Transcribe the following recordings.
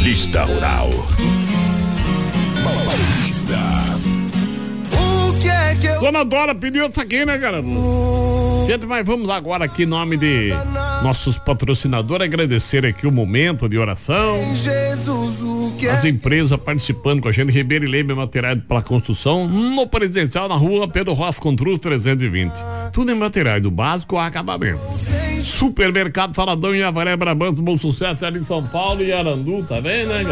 Paulista Rural. Dona Dora pediu isso aqui, né, cara? Gente, mas vamos agora aqui em nome de nossos patrocinadores agradecer aqui o momento de oração. As empresas participando com a gente, Ribeiro e Leiber Materiais para Construção, no Presidencial na rua Pedro Rossi Contruz 320. Tudo em materiais do básico ao acabamento. Supermercado Saladão em Avaré, Brabanço, Bom Sucesso ali em São Paulo e Arandu, tá bem, né,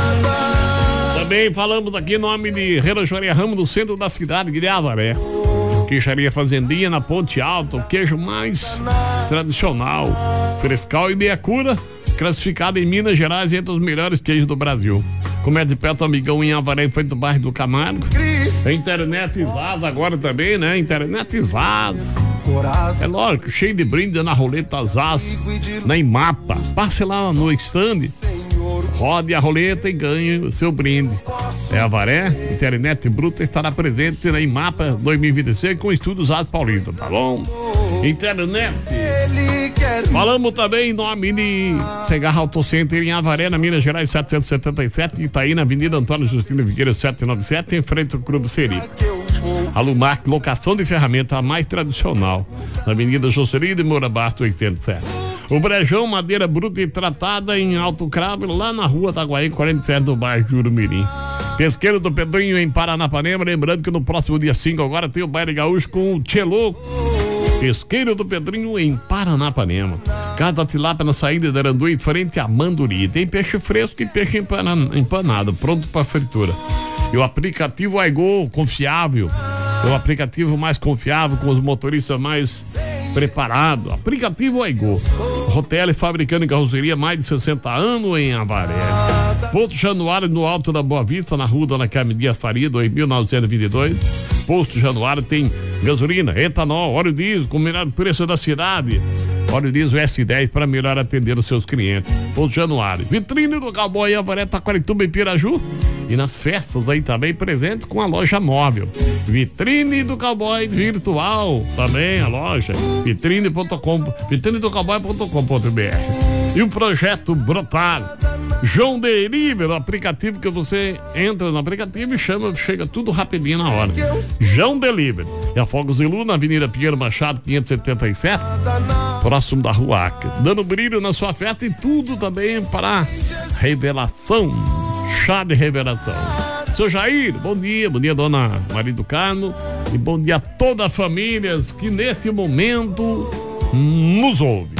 galera? Também falamos aqui em nome de Relojoaria Ramos, no centro da cidade de Avaré. Queijaria Fazendinha na Ponte Alta, o queijo mais tradicional, frescal e meia cura, classificado em Minas Gerais entre os melhores queijos do Brasil. Comércio de perto, amigão em Avaré, em frente do bairro do Camargo. Tem internet Zaz agora também, né? Internet Zaz. É lógico, cheio de brinde na roleta Zaz, na Imapa. Passe lá no stand, rode a roleta e ganhe o seu brinde. É Avaré, internet bruta estará presente na Imapa 2026 com estudos Zaz Paulista, tá bom? Internet. Falamos também em nome de Cigarro Auto Center em Avaré, na Minas Gerais 777, Itaí, na Avenida Antônio Justino Vigueira 797, em frente ao Clube Seri. Alumac, locação de ferramenta a mais tradicional, na Avenida Jocely de Moura Basto 87. O Brejão, madeira bruta e tratada em alto cravo, lá na rua Taguaí 47, do bairro Jurumirim. Pesqueiro do Pedrinho em Paranapanema, lembrando que no próximo dia 5 agora tem o baile gaúcho com o Tchelô. Pesqueiro do Pedrinho em Paranapanema. Casa Tilápia na saída da Arandu, em frente a Manduri. Tem peixe fresco e peixe empanado, pronto para fritura. E o aplicativo iGo, confiável. É o aplicativo mais confiável, com os motoristas mais preparados. Aplicativo iGo. Rotelle, fabricando em carroceria, mais de 60 anos em Avaré. Posto Januário, no Alto da Boa Vista, na rua Dona Carmen Dias Faria, 2922. Posto Januário tem gasolina, etanol, óleo diesel, com o melhor preço da cidade. Óleo diesel S10 para melhor atender os seus clientes. Posto Januário. Vitrine do Cowboy Avaré, Taquarituba e Piraju. E nas festas aí também presente com a loja móvel. Vitrine do Cowboy virtual, também a loja. vitrinedocowboy.com.br. E o projeto Brotar. João Delivery, o aplicativo que você entra no aplicativo e chega tudo rapidinho na hora. João Delivery. E a Fogos e Luz, na Avenida Pinheiro Machado 577, próximo da Rua Acre. Dando brilho na sua festa e tudo também para revelação. Chá de revelação. Seu Jair, bom dia, dona Maria do Carmo, e bom dia a todas as famílias que neste momento nos ouve.